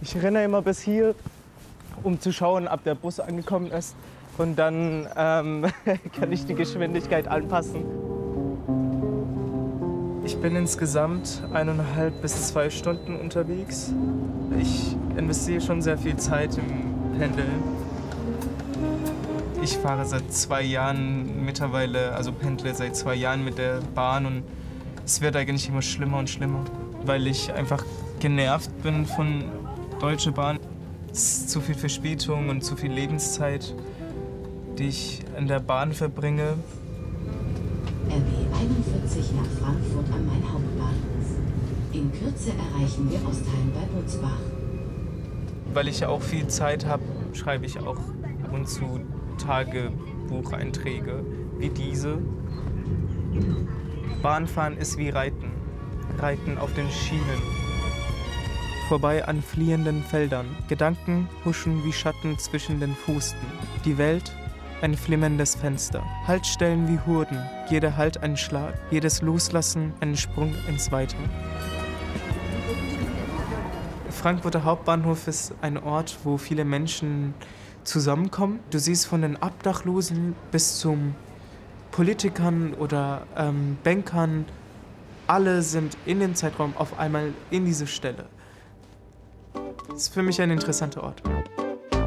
Ich renne immer bis hier, um zu schauen, ob der Bus angekommen ist. Und dann kann ich die Geschwindigkeit anpassen. Ich bin insgesamt 1,5 bis 2 Stunden unterwegs. Ich investiere schon sehr viel Zeit im Pendeln. Ich fahre seit 2 Jahren mittlerweile, also pendle seit 2 Jahren mit der Bahn und es wird eigentlich immer schlimmer und schlimmer, weil ich einfach genervt bin von Deutsche Bahn. Es ist zu viel Verspätung und zu viel Lebenszeit, die ich in der Bahn verbringe. RB 41 nach Frankfurt am Main-Hauptbahnhof. In Kürze erreichen wir Ostheim bei Butzbach. Weil ich ja auch viel Zeit habe, schreibe ich auch ab und zu Tagebucheinträge wie diese. Bahnfahren ist wie Reiten. Reiten auf den Schienen. Vorbei an fliehenden Feldern. Gedanken huschen wie Schatten zwischen den Fusten. Die Welt ein flimmerndes Fenster. Haltstellen wie Hurden. Jeder Halt ein Schlag. Jedes Loslassen ein Sprung ins Weite. Frankfurter Hauptbahnhof ist ein Ort, wo viele Menschen zusammenkommen. Du siehst von den Obdachlosen bis zum Politikern oder Bankern. Alle sind in dem Zeitraum auf einmal in diese Stelle. Das ist für mich ein interessanter Ort.